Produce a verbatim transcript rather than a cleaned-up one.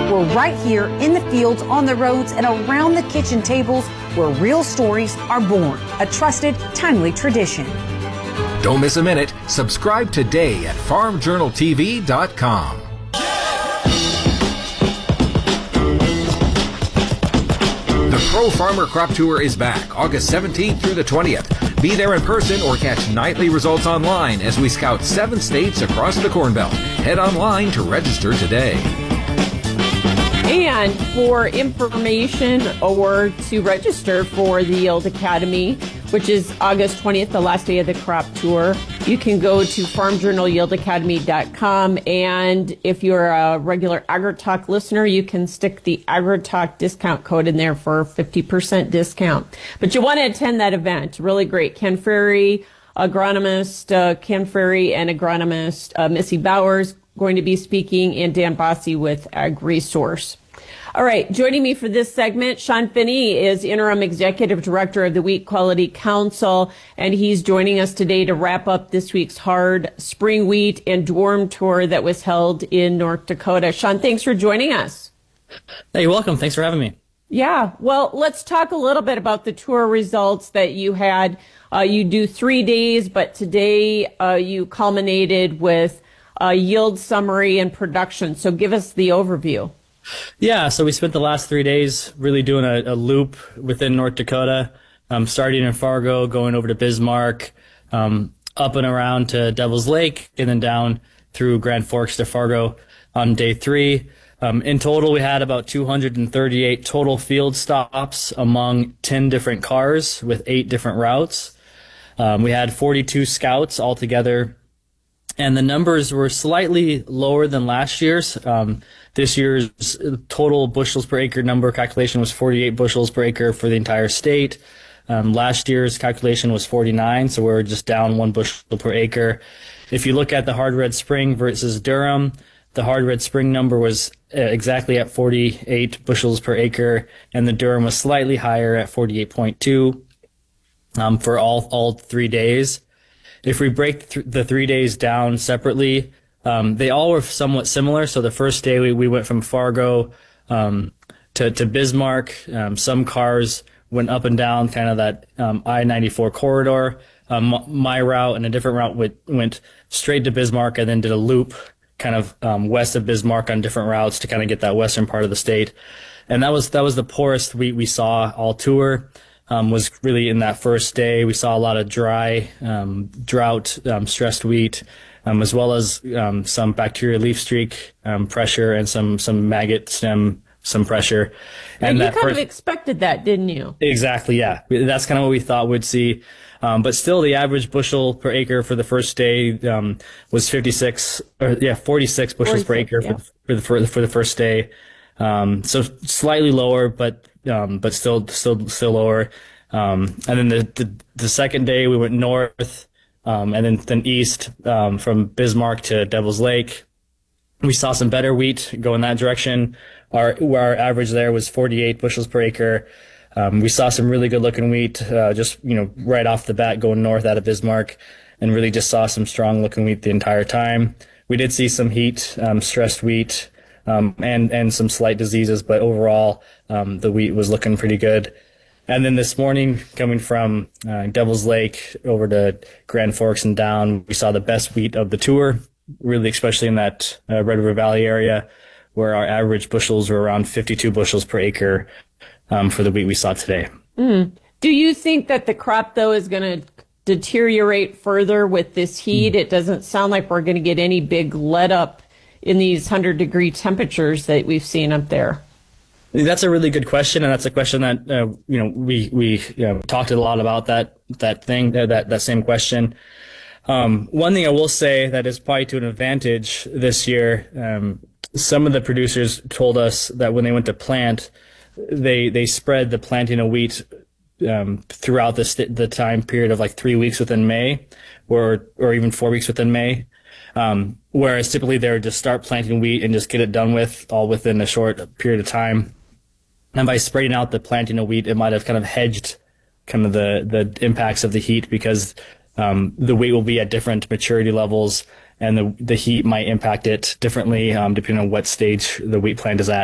We're right here in the fields, on the roads, and around the kitchen tables where real stories are born. A trusted, timely tradition. Don't miss a minute. Subscribe today at farm journal t v dot com. The Pro Farmer Crop Tour is back August seventeenth through the twentieth. Be there in person or catch nightly results online as we scout seven states across the Corn Belt. Head online to register today. And for information or to register for the Yield Academy, which is August twentieth, the last day of the crop tour, you can go to farm journal yield academy dot com. And if you're a regular AgriTalk listener, you can stick the AgriTalk discount code in there for a fifty percent discount. But you want to attend that event. Really great. Ken Ferry, agronomist, uh, Ken Ferry and agronomist uh, Missy Bowers going to be speaking, and Dan Bossy with AgResource. All right, joining me for this segment, Sean Finney is Interim Executive Director of the Wheat Quality Council, and he's joining us today to wrap up this week's hard spring wheat and dwarf tour that was held in North Dakota. Sean, thanks for joining us. Hey, you're welcome. Thanks for having me. Yeah, well, let's talk a little bit about the tour results that you had. Uh, you do three days, but today uh, you culminated with a yield summary and production. So give us the overview. Yeah, so we spent the last three days really doing a, a loop within North Dakota, um, starting in Fargo, going over to Bismarck, um, up and around to Devil's Lake, and then down through Grand Forks to Fargo on day three. Um, in total, we had about two hundred thirty-eight total field stops among ten different cars with eight different routes. Um, we had forty-two scouts altogether, and the numbers were slightly lower than last year's. Um, this year's total bushels per acre number calculation was forty-eight bushels per acre for the entire state. Um, last year's calculation was forty-nine, so we we're just down one bushel per acre. If you look at the hard red spring versus Durham, the hard red spring number was uh, exactly at forty-eight bushels per acre, and the Durham was slightly higher at forty-eight point two um, for all all three days. If we break th- the three days down separately, um, they all were somewhat similar. So the first day we, we went from Fargo um, to, to Bismarck. Um, some cars went up and down kind of that um, I ninety-four corridor. Um, my route and a different route went, went straight to Bismarck and then did a loop kind of um, west of Bismarck on different routes to kind of get that western part of the state. And that was that was the poorest wheat we saw all tour. Um, was really in that first day. We saw a lot of dry, um, drought, um, stressed wheat, um, as well as um, some bacterial leaf streak um, pressure and some some maggot stem some pressure. And, and you that kind first, of expected that, didn't you? Exactly, yeah. That's kind of what we thought we'd see. Um, but still, the average bushel per acre for the first day um, was fifty-six, or yeah, forty-six bushels per acre yeah. for, for the for, for the first day. Um, so slightly lower, but um, but still still still lower. Um, and then the, the the second day we went north, um, and then then east um, from Bismarck to Devil's Lake. We saw some better wheat go in that direction. Our where our average there was forty-eight bushels per acre. Um, we saw some really good looking wheat, uh, just you know right off the bat going north out of Bismarck, and really just saw some strong looking wheat the entire time. We did see some heat, um, stressed wheat. Um, and, and some slight diseases, but overall, um, the wheat was looking pretty good. And then this morning, coming from uh, Devil's Lake over to Grand Forks and down, we saw the best wheat of the tour, really, especially in that uh, Red River Valley area, where our average bushels were around fifty-two bushels per acre um, for the wheat we saw today. Mm. Do you think that the crop, though, is going to deteriorate further with this heat? Mm. It doesn't sound like we're going to get any big let up in these hundred degree temperatures that we've seen up there. That's a really good question, and that's a question that uh, you know we we you know, talked a lot about that that thing uh, that that same question. Um, one thing I will say that is probably to an advantage this year. Um, some of the producers told us that when they went to plant, they they spread the planting of wheat um, throughout the st- the time period of like three weeks within May, or or even four weeks within May. Um, whereas typically they would just start planting wheat and just get it done with all within a short period of time. And by spreading out the planting of wheat, it might have kind of hedged kind of the, the impacts of the heat, because um, the wheat will be at different maturity levels, and the, the heat might impact it differently um, depending on what stage the wheat plant is at.